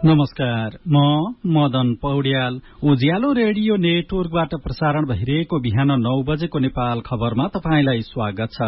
नमस्कार, म मदन पौड्याल। उज्यालो रेडियो नेटवर्कबाट प्रसारण भइरहेको बिहान 9 बजेको नेपाल खबरमा तपाईंलाई स्वागत छ।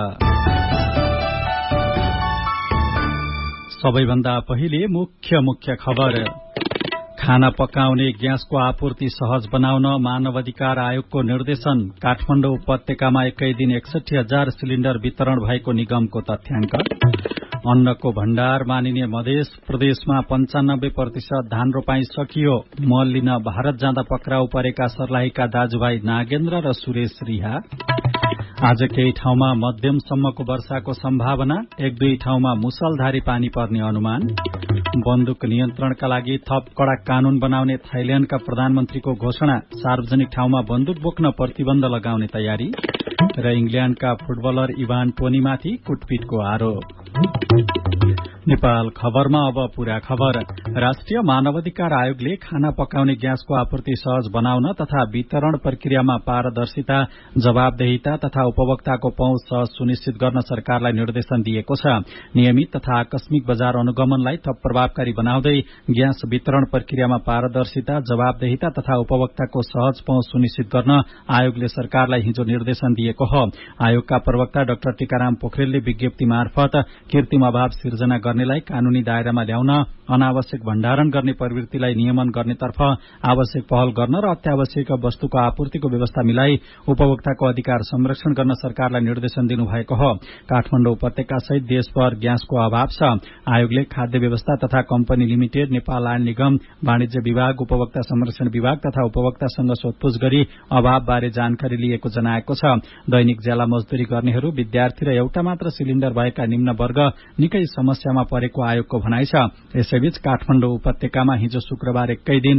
सबैभन्दा पहिले मुख्य खबर। खाना पकाउने ग्यासको आपूर्ति सहज बनाउन मानवाधिकार आयोगको निर्देशन। काठमाडौँ उपत्यकामा एकै दिन 61,000 सिलिण्डर वितरण भएको निगमको तथ्याङ्क। अन्नको भण्डार मानिने मधेस प्रदेशमा 95% धान रोपाई सकियो। मल लिन भारत जाँदा पक्राउ परेका सर्लाहीका दाजुभाइ नागेन्द्र र सुरेश रिहा। आज केही ठाउँमा मध्यमसम्मको वर्षाको सम्भावना, 1-2 ठाउँमा मुसलधारी पानी पर्ने अनुमान। बन्दुक नियन्त्रणका लागि थप कड़ा कानून बनाउने थाइल्याण्डका प्रधानमन्त्रीको घोषणा। सार्वजनिक ठाउँमा बन्दुक बोक्न प्रतिबन्ध लगाउने तयारी र इङ्ल्याण्डका फुटबलर इभान टोनीमाथि कुटपिटको आरोप। नेपाल खबरमा अब पूरा खबर। राष्ट्रिय मानवाधिकार आयोगले खाना पकाउने ग्यासको आपूर्ति सहज बनाउन तथा वितरण प्रक्रियामा पारदर्शिता, जवाबदेहिता तथा उपभोक्ताको पहुँच सहज सुनिश्चित गर्न सरकारलाई निर्देशन दिएको छ। नियमित तथा आकस्मिक बजार अनुगमनलाई थप प्रभावकारी बनाउँदै ग्यास वितरण प्रक्रियामा पारदर्शिता, जवाबदेहिता तथा उपभोक्ताको सहज पहुँच सुनिश्चित गर्न आयोगले सरकारलाई हिजो निर्देशन दिएको हो। आयोगका प्रवक्ता डाक्टर टीकाराम पोखरेलले विज्ञप्ति मार्फत कृत्रिम अभाव सिर्जना गर्नेलाई कानूनी दायरामा ल्याउन, अनावश्यक भण्डारण गर्ने प्रवृत्तिलाई नियमन गर्नेतर्फ आवश्यक पहल गर्न र अत्यावश्यक वस्तुको आपूर्तिको व्यवस्था मिलाई उपभोक्ताको अधिकार संरक्षण गर्न सरकारलाई निर्देशन दिनुभएको हो। काठमाडौँ उपत्यका सहित देशभर ग्यासको अभाव छ। आयोगले खाद्य व्यवस्था तथा कम्पनी लिमिटेड, नेपाल आयल निगम, वाणिज्य विभाग, उपभोक्ता संरक्षण विभाग तथा उपभोक्तासँग सोधपूछ गरी अभावबारे जानकारी लिएको जनाएको छ। दैनिक ज्याला मजदूरी गर्नेहरू, विद्यार्थी र एउटा मात्र सिलिण्डर भएका निम्न वर्ग निकै समस्यामा परेको आयोगको भनाइ छ। यसैबीच काठमाडौँ उपत्यकामा हिजो शुक्रबार एकै दिन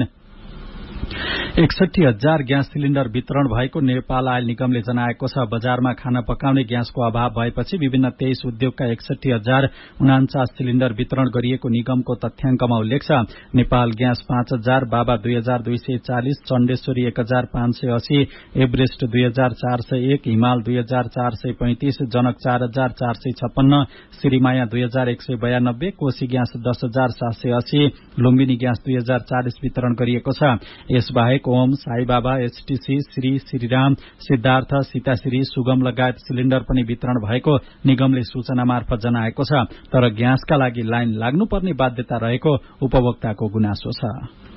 61,000 ग्यास सिलिण्डर वितरण भएको नेपाल आयल निगमले जनाएको छ। बजारमा खाना पकाउने ग्यासको अभाव भएपछि विभिन्न 23 उद्योगका 61,049 सिलिण्डर वितरण गरिएको निगमको तथ्याङ्कमा उल्लेख छ। नेपाल ग्यास 5,000, बाबा 2,240, चण्डेश्वरी 1,580, एभरेस्ट 2,401, हिमाल 2,435, जनक 4,456, श्रीमाया 2,192, कोशी ग्यास 10,780, लुम्बिनी ग्यास 2,040 वितरण गरिएको छ। यसबाहेक ओम, साईबाबा, एचटीसी, श्रीराम, सिद्धार्थ, सीताश्री, सुगम लगायत सिलिण्डर पनि वितरण भएको निगमले सूचना मार्फत जनाएको छ। तर ग्यासका लागि लाइन लाग्नुपर्ने बाध्यता रहेको उपभोक्ताको गुनासो छ।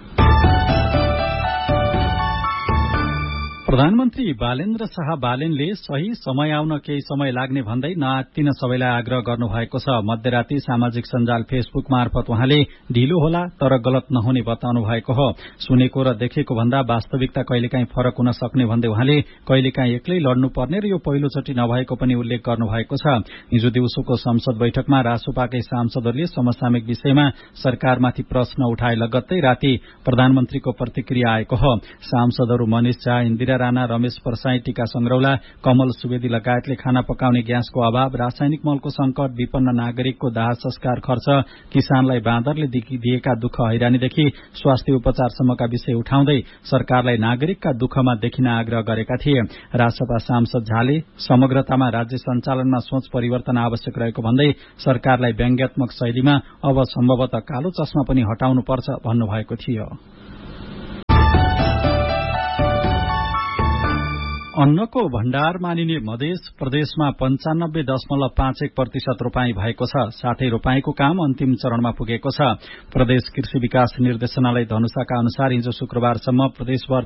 प्रधानमन्त्री बालेन्द्र शाह बालेनले सही समय आउन केही समय लाग्ने भन्दै नआत्तिन सबैलाई आग्रह गर्नुभएको छ। मध्यराती सामाजिक सञ्जाल फेसबुक मार्फत उहाँले ढिलो होला तर गलत नहुने बताउनु भएको हो। सुनेको र देखेको भन्दा वास्तविकता कहिलेकाहीँ फरक हुन सक्ने भन्दै उहाँले कहिलेकाहीँ एक्लै लड्नुपर्ने र यो पहिलोचोटि नभएको पनि उल्लेख गर्नुभएको छ। हिजो दिउँसोको संसद बैठकमा रासोपाकै सांसदहरूले समसामयिक विषयमा सरकारमाथि प्रश्न उठाए लगत्तै राति प्रधानमन्त्रीको प्रतिक्रिया आएको हो। सांसदहरू मनिष झा, इन्दिरा राणा, रमेश परसाई, टीका संग्रौला, कमल सुवेदी लगायतले खाना पकाउने ग्यासको अभाव, रासायनिक मलको संकट, विपन्न नागरिकको दाह संस्कार खर्च, किसानलाई बाँदरले दिएका दुःख हैरानीदेखि स्वास्थ्य उपचारसम्मका विषय उठाउँदै सरकारलाई नागरिकका दुःखमा देखिन आग्रह गरेका थिए। रासपा सांसद झाले समग्रतामा राज्य सञ्चालनमा सोच परिवर्तन आवश्यक रहेको भन्दै सरकारलाई व्यङ्ग्यात्मक शैलीमा अब सम्भवतः कालो चस्मा पनि हटाउनुपर्छ भन्नुभएको थियो। अन्नको भण्डार मानिने मधेस प्रदेशमा 95.51% रोपाई भएको छ। साथै रोपाईको काम अन्तिम चरणमा पुगेको छ। प्रदेश कृषि विकास निर्देशनालय धनुषाका अनुसार हिजो शुक्रबारसम्म प्रदेशभर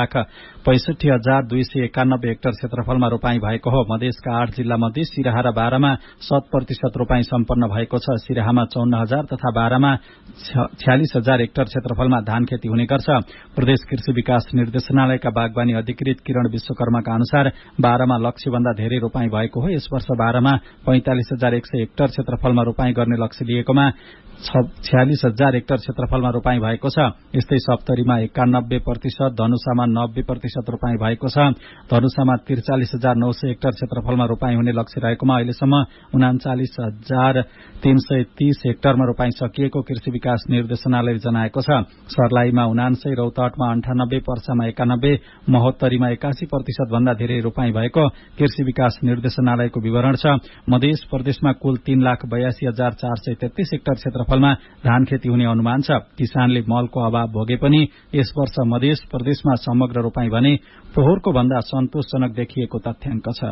3,65,291 हेक्टर क्षेत्रफलमा रोपाई भएको हो। मधेसका 8 जिल्ला मध्ये सिराहा र बारामा 100% रोपाई सम्पन्न भएको छ। सिराहामा 54,000 तथा बारामा 46,000 हेक्टर क्षेत्रफलमा धान खेती हुने गर्छ। प्रदेश कृषि विकास निर्देशनालयका बागवानी अधिकृत किरण विश्वकर्मा अनुसार बारामा लक्ष्यभन्दा धेरै रोपाई भएको हो। यस वर्ष बारामा 45,100 हेक्टर क्षेत्रफलमा रोपाई गर्ने लक्ष्य लिएकोमा 46,000 हेक्टर क्षेत्रफलमा रोपाई भएको छ। यस्तै सप्तरीमा 91%, धनुषामा 90% रोपाई भएको छ। धनुषामा 43,900 हेक्टर क्षेत्रफलमा रोपाई हुने लक्ष्य रहेकोमा अहिलेसम्म 39,330 हेक्टरमा रोपाई सकिएको कृषि विकास निर्देशनालयले जनाएको छ। सर्लाहीमा 79, रौतहटमा 98, पर्सामा 91, महोत्तरीमा 81% भन्दा धेरै रोपाई भएको कृषि विकास निर्देशनालयको विवरण छ। मध्य प्रदेशमा कुल 3,82,433 हेक्टर क्षेत्रफल क्षेत्रफलमा धान खेती हुने अनुमान छ। किसानले मलको अभाव भोगे पनि यस वर्ष मध्य प्रदेशमा समग्र रोपाई भने पोहोरको भन्दा सन्तोषजनक देखिएको तथ्याङ्क छ।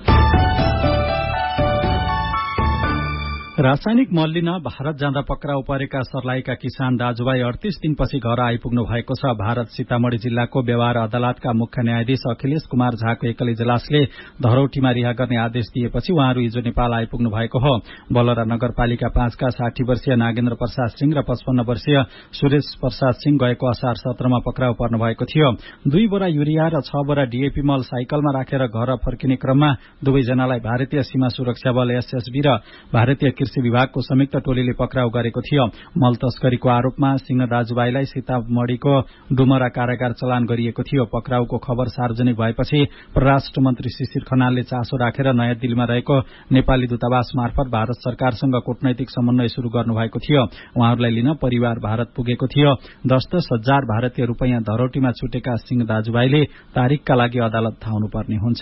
रासायनिक मल लिन भारत जाँदा पक्राउ परेका सर्लाहीका किसान दाजुभाइ 38 दिनपछि घर आइपुग्नु भएको छ। भारत सीतामढ़ी जिल्लाको व्यवहार अदालतका मुख्य न्यायाधीश अखिलेश कुमार झाको एकल इजलासले धरौटीमा रिहा गर्ने आदेश दिएपछि उहाँहरू हिजो नेपाल आइपुग्नु भएको हो। बलरा नगरपालिका 5 का 60 वर्षीय नागेन्द्र प्रसाद सिंह र 55 वर्षीय सुरेश प्रसाद सिंह गएको असार 17 मा पक्राउ पर्नु भएको थियो। 2 बोरा युरिया र 6 बोरा डीएपी मल साइकलमा राखेर घर फर्किने क्रममा दुवैजनालाई भारतीय सीमा सुरक्षा बल एसएसबी र भारतीय कृषि विभागको संयुक्त टोलीले पक्राउ गरेको थियो। मल तस्करीको आरोपमा सिंह दाजुभाइलाई सीतामढ़ीको डुमरा कारागार चलान गरिएको थियो। पक्राउको खबर सार्वजनिक भएपछि परराष्ट्र मन्त्री शिशिर खनालले चासो राखेर नयाँ दिल्लीमा रहेको नेपाली दूतावास मार्फत भारत सरकारसँग कूटनैतिक समन्वय शुरू गर्नुभएको थियो। उहाँहरूलाई लिन परिवार भारत पुगेको थियो। 10-10 हजार भारतीय रूपैयाँ धरौटीमा छुटेका सिंह दाजुभाइले तारिकका लागि अदालत धाउनुपर्ने हुन्छ।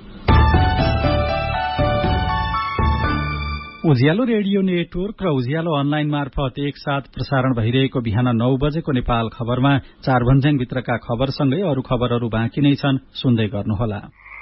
उज्यालो रेडियो नेटवर्क र उज्यालो अनलाइन मार्फत एकसाथ प्रसारण भइरहेको बिहान 9 बजेको नेपाल खबरमा 4 भन्ज्याङभित्रका खबरसँगै अरू खबरहरू बाँकी नै छन्, सुन्दै गर्नुहोला।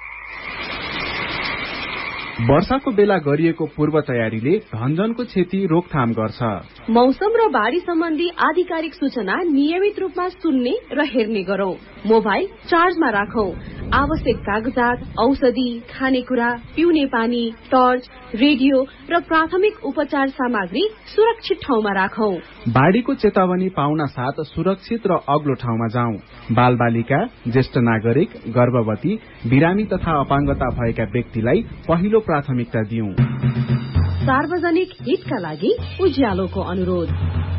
वर्षाको बेला गरिएको पूर्व तयारीले धनजनको क्षति रोकथाम गर्छ। मौसम र बाढी सम्बन्धी आधिकारिक सूचना नियमित रूपमा सुन्ने र हेर्ने गरौं। मोबाइल चार्जमा राखौं। आवश्यक कागजात, औषधि, खानेकुरा, पिउने पानी, टर्च, रेडियो र प्राथमिक उपचार सामग्री सुरक्षित ठाउँमा राखौं। बाढीको चेतावनी पाउन साथ सुरक्षित र अग्लो ठाउँमा जाउँ। बालबालिका, ज्येष्ठ नागरिक, गर्भवती, बिरामी तथा अपाङ्गता भएका व्यक्तिलाई पहिलो प्राथमिकता दिउँ। सार्वजनिक हितका लागि उज्यालोको अनुरोध।